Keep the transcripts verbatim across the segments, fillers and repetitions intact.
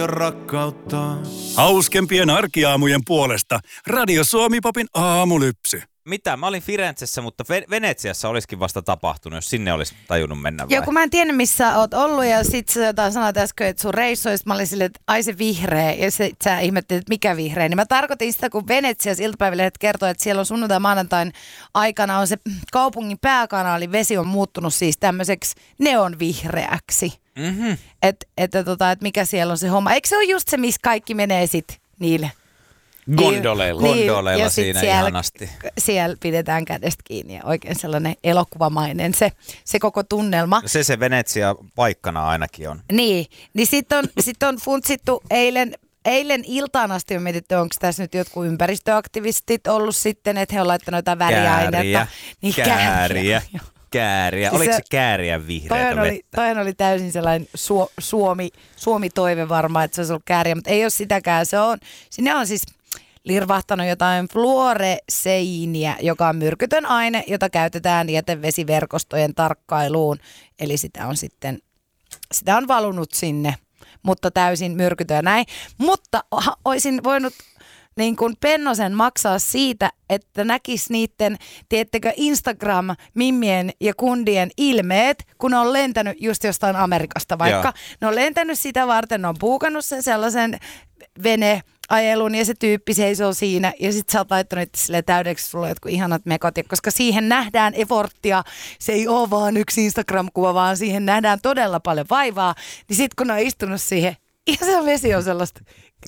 rakkautta. Hauskempien arkiaamujen puolesta Radio Suomi-popin aamulypsy. Mitä? Mä olin Firenzessä, mutta Venetsiassa olisikin vasta tapahtunut, jos sinne olisi tajunnut mennä vai? Joo, kun mä en tiedä, missä oot ollut ja sit sä jotain sanoit äsken, että sun reissu olisi, mä olin silleen, että ai se vihreä ja sit sä ihmettelit, että mikä vihreä. Niin mä tarkoitin sitä, kun Venetsiassa iltapäivälehdet kertoo, että siellä on sunnuntai maanantain aikana on se kaupungin pääkanaali vesi on muuttunut siis tämmöiseksi neonvihreäksi. Mm-hmm. Että et, tota, et mikä siellä on se homma. Eikö se ole just se, missä kaikki menee sit niille? Gondoleilla. Niin, Gondoleilla ja siinä siellä, ihanasti. Siellä pidetään kädestä kiinni ja oikein sellainen elokuvamainen se, se koko tunnelma. Se se Venetsia paikkana ainakin on. Niin, niin sitten on, sit on funtsittu eilen, eilen iltaan asti on mietitty, onko tässä nyt jotkut ympäristöaktivistit ollut sitten, että he on laittanut jotain väriainetta. Kääriä, niin, kääriä, kääriä. Siis Oliko se- se kääriä vihreätä Toihan oli, vettä? toihan oli täysin sellainen su, Suomi, Suomi-toive varmaan, että se olisi ollut kääriä, mutta ei ole sitäkään. Se on, sinne on siis lirvahtanut jotain fluoreseiiniä, joka on myrkytön aine, jota käytetään jätevesiverkostojen tarkkailuun. Eli sitä on sitten, sitä on valunut sinne, mutta täysin myrkytön ja näin. Mutta ha, olisin voinut niin kuin Pennosen maksaa siitä, että näkisi niiden, tiedättekö, Instagram-mimmien ja kundien ilmeet, kun ne on lentänyt just jostain Amerikasta vaikka. Joo. Ne on lentänyt sitä varten, ne on puukannut sen sellaisen veneajelun ja se tyyppi seisoo siinä ja sit sä oot laittanut sille täydeksi sulle jotkut ihanat mekot, ja koska siihen nähdään eforttia, se ei ole vaan yksi Instagram-kuva, vaan siihen nähdään todella paljon vaivaa, niin sit kun ne on istunut siihen, ja se vesi on sellaista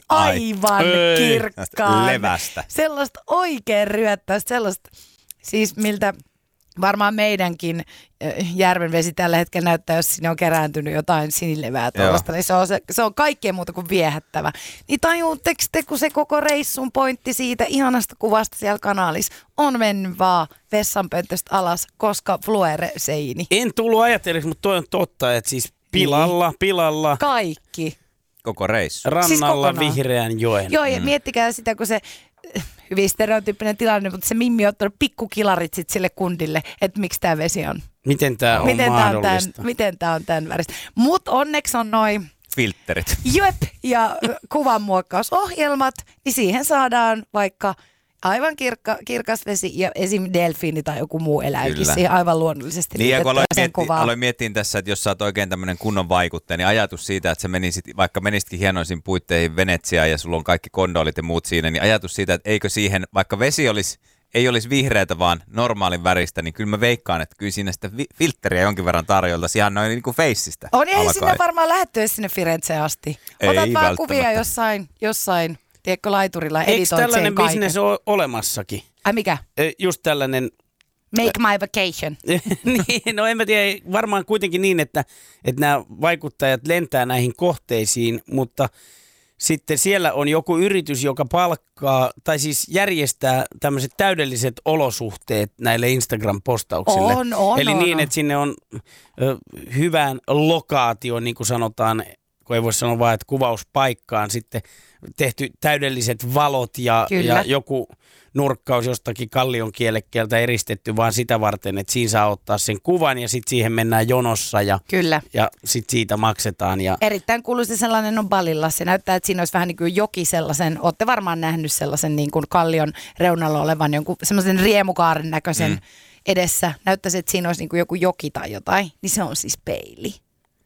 aivan Ai. kirkkaan. Levästä. Sellaista oikein ryöttäistä, sellaista siis miltä varmaan meidänkin äh, järven vesi tällä hetkellä näyttää, jos sinne on kerääntynyt jotain sinilevää tuollaista, niin se on, se, se on kaikkea muuta kuin viehättävä. Niin tajuutteko te, kun se koko reissun pointti siitä ihanasta kuvasta siellä kanaalissa on mennyt vaan vessanpöntöstä alas, koska fluoreseini. En tullut ajatelleeksi, mutta toi on totta, että siis pilalla, Niin. pilalla, Kaikki. Koko reissu. rannalla Siis kokonaan. vihreän joen. Joo, ja mm. miettikää sitä, kun se äh, hyvin stereotyyppinen tilanne, mutta se Mimmi on ottanut pikkukilarit sit sille kundille, että miksi tämä vesi on. Miten tämä on Miten tämä on tämän, mahdollista? miten tää on tämän väristä. Mutta onneksi on noin Filterit. Jep ja ö, kuvanmuokkausohjelmat, niin siihen saadaan vaikka aivan kirkka, kirkas vesi ja esim. Delfiini tai joku muu eläinkin Kyllä. siihen aivan luonnollisesti. Niin ja kun aloin, sen mietti, kuvaa. aloin miettiä tässä, että jos sä oot oikein tämmöinen kunnon vaikuttaja, niin ajatus siitä, että sä menisit, vaikka menisitkin hienoisiin puitteihin Venetsiaan ja sulla on kaikki kondolit ja muut siinä, niin ajatus siitä, että eikö siihen, vaikka vesi olisi, ei olisi vihreätä, vaan normaalin väristä, niin kyllä mä veikkaan, että kyllä siinä sitä vi- filtteriä jonkin verran tarjoltaisiin ihan noin niin kuin feissistä. On, ei alkaen. sinne varmaan lähdetty edes sinne Firenzeen asti. Ei Otat vaan välttämättä. kuvia jossain, jossain, tiedätkö, laiturilla, Eikö editoit tällainen sen kaiken. bisnes ole olemassakin? Ai mikä? Ö, Just tällainen, Make my vacation. niin, no en mä tiedä, varmaan kuitenkin niin, että, että nämä vaikuttajat lentää näihin kohteisiin, mutta sitten siellä on joku yritys, joka palkkaa, tai siis järjestää tämmöiset täydelliset olosuhteet näille Instagram-postauksille. On, on, Eli on, niin, on. että sinne on ö, hyvään lokaatioon, niin kuin sanotaan, kun ei voi sanoa vaan, että kuvauspaikkaan sitten tehty täydelliset valot ja, Kyllä. ja joku nurkkaus jostakin kallion kielekkeeltä eristetty vaan sitä varten, että siinä saa ottaa sen kuvan ja sitten siihen mennään jonossa ja, Kyllä. ja sitten siitä maksetaan. Ja Erittäin kuuluisa sellainen on Balilla. Se näyttää, että siinä olisi vähän niin kuin joki sellaisen, olette varmaan nähnyt sellaisen niin kuin kallion reunalla olevan jonkun semmoisen riemukaaren näköisen mm. edessä. Näyttäisi, että siinä olisi niin kuin joku joki tai jotain, niin se on siis peili.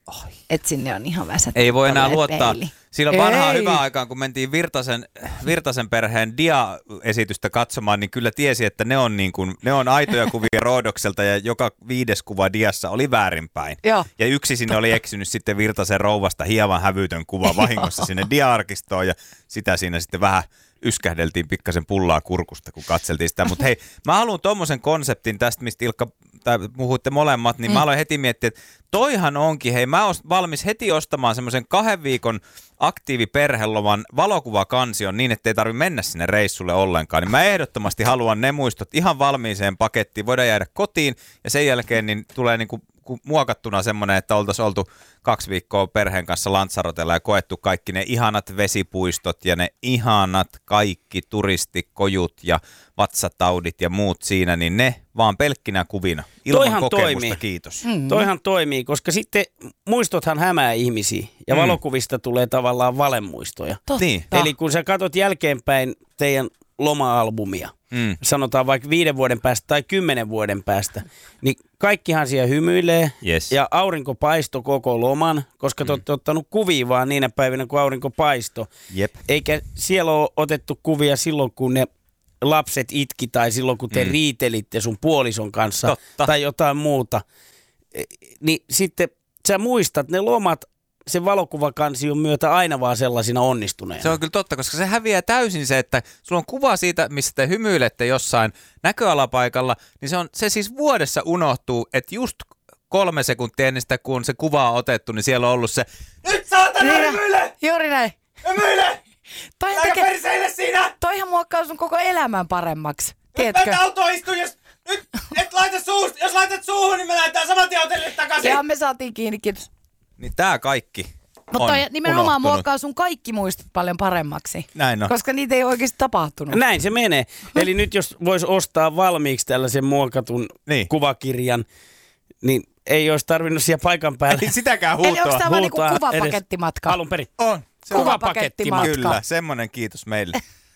Että sinne on ihan väsätty. Ei voi enää tollainen luottaa. peili. Silloin vanhaan Ei. hyvään aikaan, kun mentiin Virtasen, Virtasen perheen dia-esitystä katsomaan, niin kyllä tiesi, että ne on, niin kuin, ne on aitoja kuvia Roodokselta ja joka viides kuva diassa oli väärinpäin. Joo. Ja yksi sinne oli eksynyt sitten Virtasen rouvasta hieman hävytön kuva vahingossa sinne dia-arkistoon ja sitä siinä sitten vähän yskähdeltiin pikkasen pullaa kurkusta, kun katseltiin sitä. Mutta hei, mä haluan tommosen konseptin tästä, mistä Ilkka, tai puhuitte molemmat, niin mm. mä aloin heti miettiä, että toihan onkin, hei mä oon valmis heti ostamaan semmoisen kahden viikon aktiiviperheloman valokuvakansion niin, ettei tarvitse mennä sinne reissulle ollenkaan. Niin mä ehdottomasti haluan ne muistot ihan valmiiseen pakettiin, voidaan jäädä kotiin ja sen jälkeen niin tulee niinku ku, muokattuna semmoinen, että oltaisiin oltu kaksi viikkoa perheen kanssa Lanzarotella ja koettu kaikki ne ihanat vesipuistot ja ne ihanat kaikki turistikojut ja vatsataudit ja muut siinä, niin ne vaan pelkkinä kuvina. Ilman Toihan kokemusta, toimii. kiitos. Mm. Toihan toimii, koska sitten muistothan hämää ihmisiä ja Mm. valokuvista tulee tavallaan valemuistoja. Totta. Niin. Eli kun sä katot jälkeenpäin teidän loma-albumia, Mm. sanotaan vaikka viiden vuoden päästä tai kymmenen vuoden päästä, niin kaikkihan siellä hymyilee Yes. ja aurinko paisto koko loman, koska te olette ottanut kuvia vaan niinä päivinä, kun aurinko paisto. Jep. Eikä siellä ole otettu kuvia silloin, kun ne lapset itki tai silloin, kun te Mm. riitelitte sun puolison kanssa Totta. tai jotain muuta. E, Niin sitten sä muistat ne lomat sen valokuvakansion myötä aina vaan sellaisina onnistuneina. Se on kyllä totta, koska se häviää täysin se, että sulla on kuva siitä, missä te hymyilette jossain näköalapaikalla, niin se, on, se siis vuodessa unohtuu, että just kolme sekuntia ennen sitä, kun se kuva on otettu, niin siellä on ollut se nyt saatana Niin, hymyile! Juuri näin. Hymyile! Toihan, Lähde tekee, perseille siinä! toihan muokkaa sun koko elämän paremmaksi. Nyt Tiedätkö? mä autoon istun, jos, nyt et laita suusta, jos laitat suuhun, niin me lähdetään saman tien hotellille takaisin. Ja me saatiin kiinni, kiitos. Niin tää kaikki Mutta on toi nimenomaan unohtunut. muokkaa sun kaikki muistot paljon paremmaksi. Näin on. Koska niitä ei oikeasti tapahtunut. Näin se menee. Eli nyt jos vois ostaa valmiiksi tällaisen muokatun Niin. kuvakirjan, niin ei olisi tarvinnut siellä paikan päällä. Ei sitäkään Eli onko huutoa. tämä vaan niinku huutaa kuvapakettimatka? Alun perin. On. Se on Kuvapakettimatka. Kyllä, semmoinen kiitos meille.